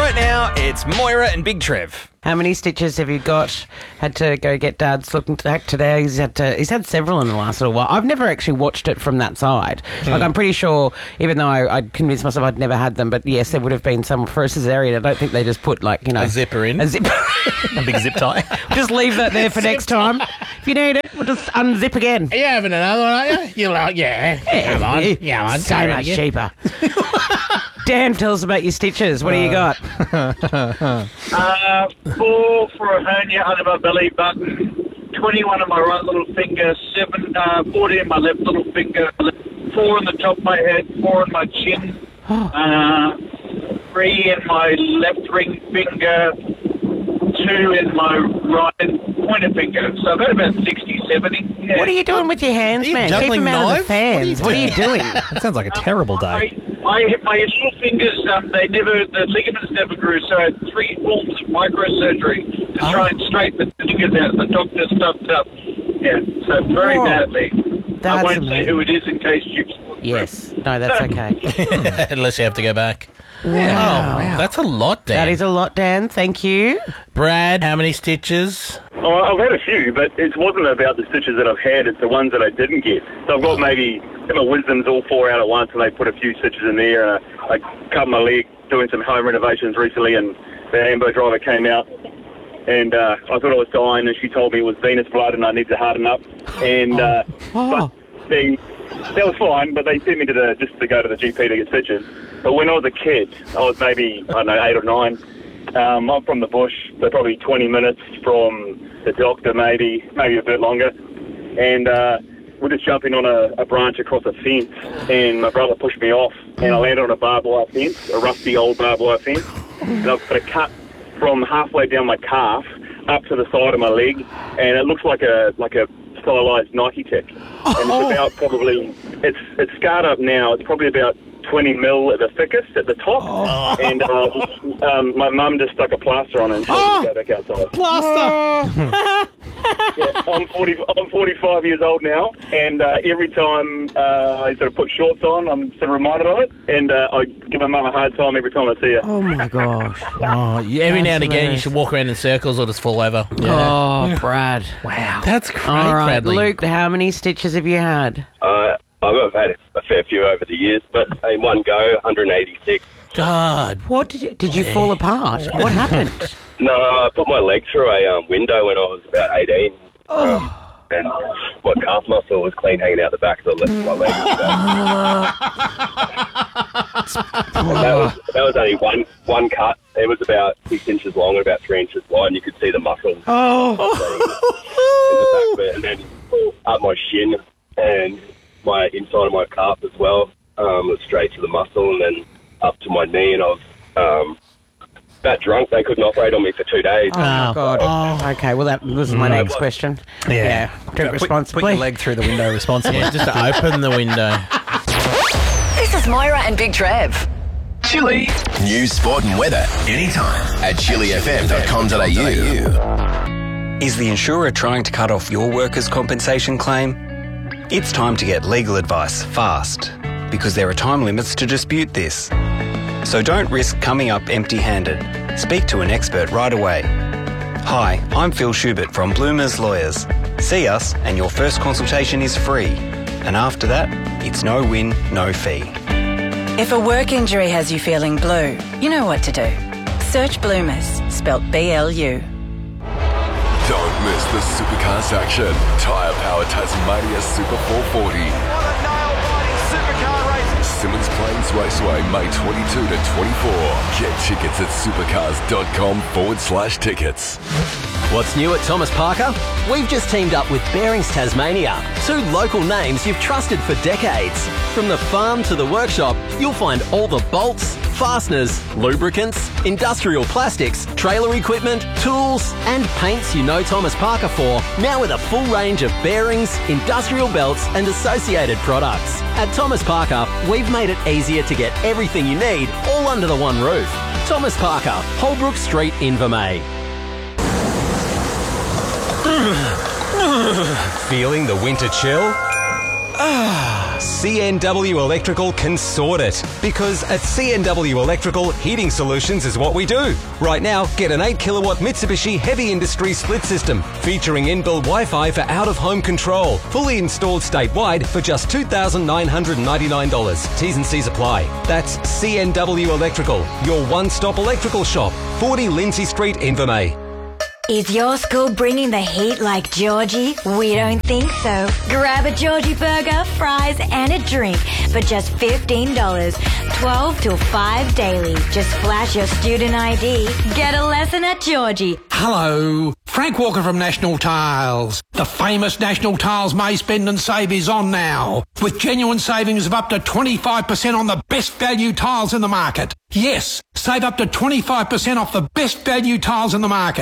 Right now, it's Moira and Big Trev. How many stitches have you got? Had to go get Dad's looking back today. He's had several in the last little while. I've never actually watched it from that side. Like, I'm pretty sure, even though I'd convinced myself I'd never had them, but yes, there would have been some for a cesarean. I don't think they just put, like, you know... A zipper in. A zipper. A big zip tie. Just leave that there for next time. If you need it, we'll just unzip again. Are you having another one, aren't you? You're like, yeah. Come on. Yeah, I'm so much cheaper. Dan, tell us about your stitches. What do you got? 4 for a hernia under my belly button, 21 on my right little finger, 40 on my left little finger, 4 on the top of my head, 4 on my chin, 3 in my left ring finger, 2 in my right pointer finger. So I've got about 60, 70. Yeah. What are you doing with your hands, man? Keep juggling them out of the knives? fans. What are you doing? That sounds like a terrible day. My little fingers, the ligaments never grew, so I had 3 forms of microsurgery to try and straighten the fingers out. The doctor stuffed up. Yeah, so very badly. I won't say who it is in case you... Yes. No, that's okay. Unless you have to go back. Wow. Oh, wow. That's a lot, Dan. That is a lot, Dan. Thank you. Brad, how many stitches? Oh, I've had a few, but it wasn't about the stitches that I've had, it's the ones that I didn't get. So I've got maybe my wisdoms all 4 out at once, and they put a few stitches in there, and I cut my leg doing some home renovations recently, and the Ambo driver came out, and I thought I was dying, and she told me it was venous blood and I need to harden up. And but that was fine, but they sent me just to go to the GP to get stitches. But when I was a kid, I was maybe, 8 or 9. I'm from the bush, so probably 20 minutes from the doctor, maybe a bit longer. And we're just jumping on a branch across a fence, and my brother pushed me off, and I landed on a barbed wire fence, a rusty old barbed wire fence. And I've got a cut from halfway down my calf up to the side of my leg, and it looks like a stylized Nike tick. And it's about probably, it's scarred up now, it's probably about 20 mil at the thickest at the top, and my mum just stuck a plaster on it and told me to go back outside. Plaster! Yeah, I'm 45 years old now, and every time I sort of put shorts on, I'm sort of reminded of it, and I give my mum a hard time every time I see her. Oh, my gosh. Every now and again, you should walk around in circles or just fall over. Oh, Brad. Wow. That's great, All right, Bradley. Luke, how many stitches have you had? I've had a fair few over the years, but in one go, 186. God. What did you fall apart? What happened? No, I put my leg through a window when I was about 18. And my calf muscle was clean hanging out the back, so I left my leg. That was only one cut. It was about 6 inches long and about 3 inches wide, and you could see the muscle in the back of it, and then up my shin and my inside of my calf as well, was straight to the muscle, and then up to my knee, and I was that drunk. They couldn't operate on me for 2 days. Oh, my God. Okay, well, that was my next question. Yeah. Drink responsibly. Put your leg through the window responsibly. Just to open the window. This is Moira and Big Trev. Chili. News, sport and weather anytime at chilifm.com.au. Is the insurer trying to cut off your workers' compensation claim? It's time to get legal advice fast, because there are time limits to dispute this. So don't risk coming up empty-handed. Speak to an expert right away. Hi, I'm Phil Schubert from Bloomers Lawyers. See us and your first consultation is free. And after that, it's no win, no fee. If a work injury has you feeling blue, you know what to do. Search Bloomers, spelt B-L-U. Don't miss the Supercars action. Tyre Power Tasmania Super 440. Simmons Plains Raceway, May 22 to 24. Get tickets at supercars.com/tickets. What's new at Thomas Parker? We've just teamed up with Bearings Tasmania, 2 local names you've trusted for decades. From the farm to the workshop, you'll find all the bolts, fasteners, lubricants, industrial plastics, trailer equipment, tools and paints you know Thomas Parker for, now with a full range of bearings, industrial belts and associated products. At Thomas Parker, we've made it easier to get everything you need all under the one roof. Thomas Parker, Holbrook Street, Invermay. Feeling the winter chill? CNW Electrical can sort it, because at CNW Electrical, heating solutions is what we do. Right now, get an 8 kilowatt Mitsubishi Heavy Industry split system featuring inbuilt Wi-Fi for out-of-home control, fully installed statewide for just $2,999. T's and C's apply. That's CNW Electrical, your one-stop electrical shop, 40 Lindsay Street, Invermay. Is your school bringing the heat like Georgie? We don't think so. Grab a Georgie burger, fries and a drink for just $15. 12 till 5 daily. Just flash your student ID. Get a lesson at Georgie. Hello, Frank Walker from National Tiles. The famous National Tiles May Spend and Save is on now, with genuine savings of up to 25% on the best value tiles in the market. Yes, save up to 25% off the best value tiles in the market.